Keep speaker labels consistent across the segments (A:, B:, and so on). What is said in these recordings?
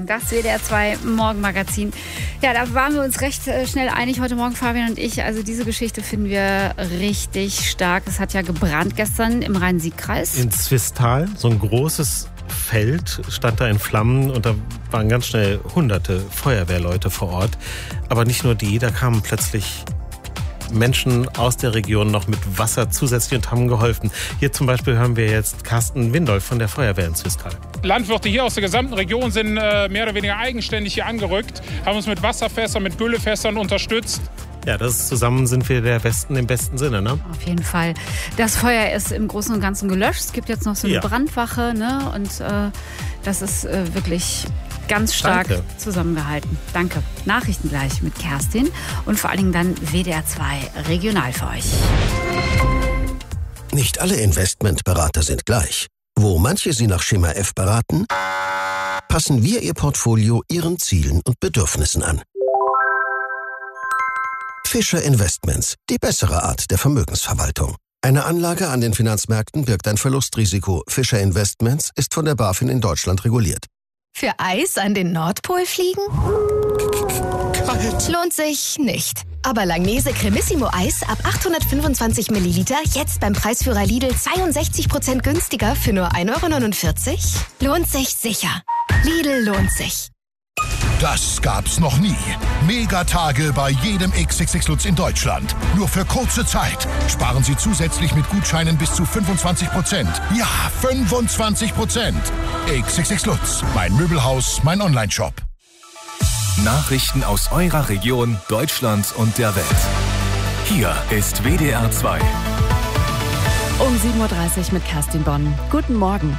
A: das WDR 2 Morgenmagazin. Ja, da waren wir uns recht schnell einig heute Morgen, Fabian und ich. Also diese Geschichte finden wir richtig stark. Es hat ja gebrannt gestern im Rhein-Sieg-Kreis.
B: In Zwistal, so ein großes Feld stand da in Flammen und da waren ganz schnell hunderte Feuerwehrleute vor Ort. Aber nicht nur die, da kamen plötzlich Menschen aus der Region noch mit Wasser zusätzlich und haben geholfen. Hier zum Beispiel hören wir jetzt Carsten Windolf von der Feuerwehr in Zwistal.
C: Landwirte hier aus der gesamten Region sind mehr oder weniger eigenständig hier angerückt, haben uns mit Wasserfässern, mit Güllefässern unterstützt.
B: Ja, zusammen sind wir der Westen im besten Sinne, ne?
A: Auf jeden Fall. Das Feuer ist im Großen und Ganzen gelöscht. Es gibt jetzt noch so eine Brandwache, ne? Und das ist wirklich ganz stark zusammengehalten. Danke. Nachrichten gleich mit Kerstin und vor allen Dingen dann WDR 2 regional für euch.
D: Nicht alle Investmentberater sind gleich. Wo manche Sie nach Schema F beraten, passen wir Ihr Portfolio Ihren Zielen und Bedürfnissen an. Fischer Investments, die bessere Art der Vermögensverwaltung. Eine Anlage an den Finanzmärkten birgt ein Verlustrisiko. Fischer Investments ist von der BaFin in Deutschland reguliert.
E: Für Eis an den Nordpol fliegen?
D: Kalt.
E: Lohnt sich nicht. Aber Langnese Cremissimo Eis ab 825 Milliliter jetzt beim Preisführer Lidl 62% günstiger für nur 1,49 €? Lohnt sich sicher. Lidl lohnt sich.
F: Das gab's noch nie. Megatage bei jedem XXX Lutz in Deutschland. Nur für kurze Zeit. Sparen Sie zusätzlich mit Gutscheinen bis zu 25%. Ja, 25%. XXX Lutz. Mein Möbelhaus, mein Onlineshop.
G: Nachrichten aus eurer Region, Deutschland und der Welt. Hier ist WDR 2.
H: Um 7:30 Uhr mit Kerstin Bonn. Guten Morgen.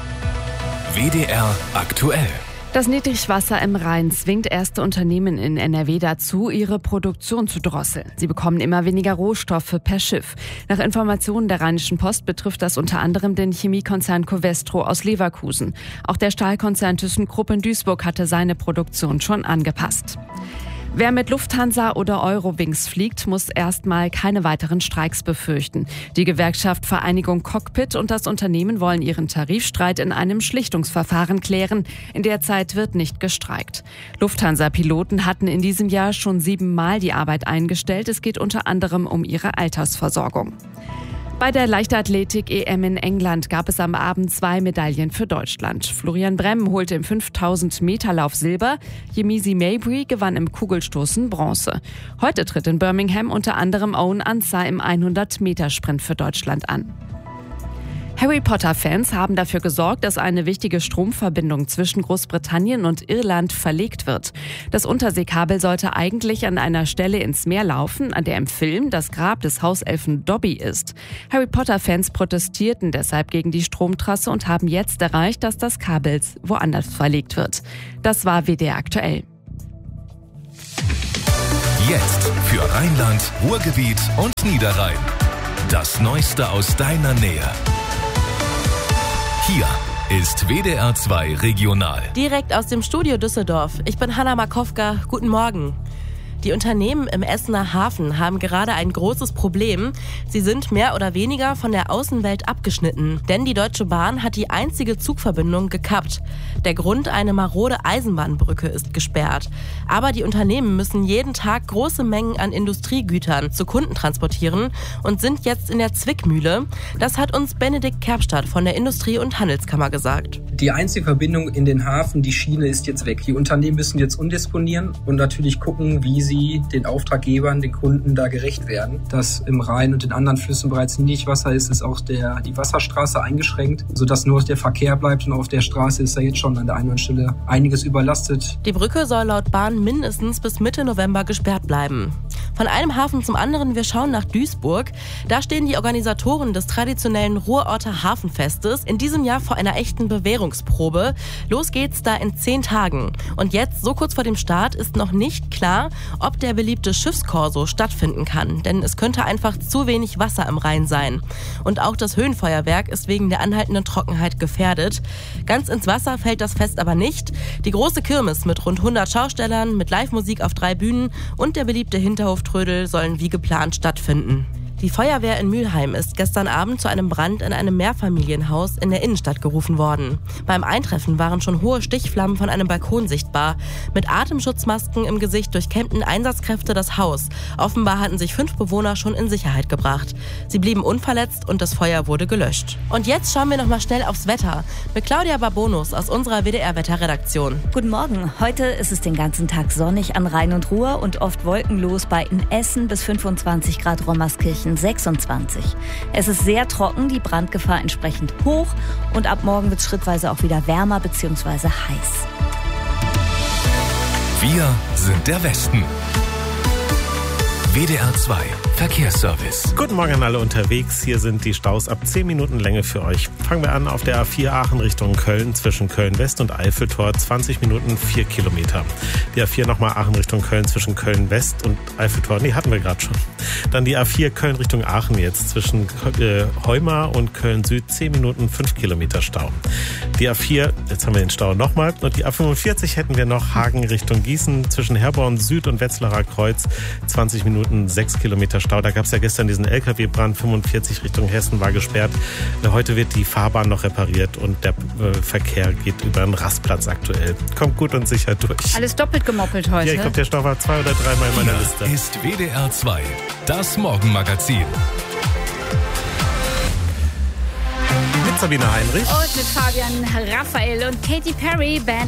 G: WDR aktuell.
H: Das Niedrigwasser im Rhein zwingt erste Unternehmen in NRW dazu, ihre Produktion zu drosseln. Sie bekommen immer weniger Rohstoffe per Schiff. Nach Informationen der Rheinischen Post betrifft das unter anderem den Chemiekonzern Covestro aus Leverkusen. Auch der Stahlkonzern ThyssenKrupp in Duisburg hatte seine Produktion schon angepasst. Wer mit Lufthansa oder Eurowings fliegt, muss erstmal keine weiteren Streiks befürchten. Die Gewerkschaft Vereinigung Cockpit und das Unternehmen wollen ihren Tarifstreit in einem Schlichtungsverfahren klären. In der Zeit wird nicht gestreikt. Lufthansa-Piloten hatten in diesem Jahr schon 7-mal die Arbeit eingestellt. Es geht unter anderem um ihre Altersversorgung. Bei der Leichtathletik-EM in England gab es am Abend 2 Medaillen für Deutschland. Florian Bremm holte im 5000-Meter-Lauf Silber, Yemisi Mabry gewann im Kugelstoßen Bronze. Heute tritt in Birmingham unter anderem Owen Ansah im 100-Meter-Sprint für Deutschland an. Harry Potter-Fans haben dafür gesorgt, dass eine wichtige Stromverbindung zwischen Großbritannien und Irland verlegt wird. Das Unterseekabel sollte eigentlich an einer Stelle ins Meer laufen, an der im Film das Grab des Hauselfen Dobby ist. Harry Potter-Fans protestierten deshalb gegen die Stromtrasse und haben jetzt erreicht, dass das Kabel woanders verlegt wird. Das war WDR aktuell.
G: Jetzt für Rheinland, Ruhrgebiet und Niederrhein. Das Neueste aus deiner Nähe. Hier ist WDR 2 regional.
I: Direkt aus dem Studio Düsseldorf. Ich bin Hanna Markowka. Guten Morgen. Die Unternehmen im Essener Hafen haben gerade ein großes Problem. Sie sind mehr oder weniger von der Außenwelt abgeschnitten. Denn die Deutsche Bahn hat die einzige Zugverbindung gekappt. Der Grund, eine marode Eisenbahnbrücke ist gesperrt. Aber die Unternehmen müssen jeden Tag große Mengen an Industriegütern zu Kunden transportieren und sind jetzt in der Zwickmühle. Das hat uns Benedikt Kerbstadt von der Industrie- und Handelskammer gesagt.
J: Die einzige Verbindung in den Hafen, die Schiene, ist jetzt weg. Die Unternehmen müssen jetzt umdisponieren und natürlich gucken, wie sie den Auftraggebern, den Kunden da gerecht werden. Dass im Rhein und in anderen Flüssen bereits Niedrigwasser ist, ist auch die Wasserstraße eingeschränkt, sodass nur der Verkehr bleibt und auf der Straße ist ja jetzt schon an der einen oder anderen Stelle einiges überlastet.
I: Die Brücke soll laut Bahn mindestens bis Mitte November gesperrt bleiben. Von einem Hafen zum anderen, wir schauen nach Duisburg. Da stehen die Organisatoren des traditionellen Ruhrorter Hafenfestes in diesem Jahr vor einer echten Bewährungsprobe. Los geht's da in 10 Tagen. Und jetzt, so kurz vor dem Start, ist noch nicht klar, ob der beliebte Schiffskorso stattfinden kann. Denn es könnte einfach zu wenig Wasser im Rhein sein. Und auch das Höhenfeuerwerk ist wegen der anhaltenden Trockenheit gefährdet. Ganz ins Wasser fällt das Fest aber nicht. Die große Kirmes mit rund 100 Schaustellern, mit Live-Musik auf 3 Bühnen und der beliebte Hinterhoftrödel sollen wie geplant stattfinden. Die Feuerwehr in Mülheim ist gestern Abend zu einem Brand in einem Mehrfamilienhaus in der Innenstadt gerufen worden. Beim Eintreffen waren schon hohe Stichflammen von einem Balkon sichtbar. Mit Atemschutzmasken im Gesicht durchkämmten Einsatzkräfte das Haus. Offenbar hatten sich 5 Bewohner schon in Sicherheit gebracht. Sie blieben unverletzt und das Feuer wurde gelöscht. Und jetzt schauen wir noch mal schnell aufs Wetter mit Claudia Barbonus aus unserer WDR-Wetterredaktion.
K: Guten Morgen. Heute ist es den ganzen Tag sonnig an Rhein und Ruhr und oft wolkenlos bei in Essen bis 25 Grad, Rommerskirchen 26. Es ist sehr trocken, die Brandgefahr entsprechend hoch und ab morgen wird es schrittweise auch wieder wärmer bzw. heiß.
G: Wir sind der Westen. WDR 2 Verkehrsservice.
B: Guten Morgen an alle unterwegs. Hier sind die Staus ab 10 Minuten Länge für euch. Fangen wir an auf der A4 Aachen Richtung Köln zwischen Köln-West und Eiffeltor. 20 Minuten, 4 Kilometer. Die A4 nochmal Aachen Richtung Köln zwischen Köln-West und Eiffeltor. Nee, hatten wir gerade schon. Dann die A4 Köln Richtung Aachen jetzt zwischen Heumar und Köln-Süd. 10 Minuten, 5 Kilometer Stau. Die A4, jetzt haben wir den Stau nochmal. Und die A45 hätten wir noch Hagen Richtung Gießen zwischen Herborn Süd und Wetzlarer Kreuz. 20 Minuten, 6 Kilometer Stau. Da gab es ja gestern diesen LKW-Brand, 45 Richtung Hessen war gesperrt. Heute wird die Fahrbahn noch repariert und der Verkehr geht über einen Rastplatz aktuell. Kommt gut und sicher durch.
A: Alles doppelt gemoppelt heute.
B: Ja, ich glaube, der Stau war 2 oder 3 Mal in meiner Liste.
G: Ist WDR 2, das Morgenmagazin.
B: Mit Sabine Heinrich.
A: Und mit Fabian Raphael und Katy Perry, Band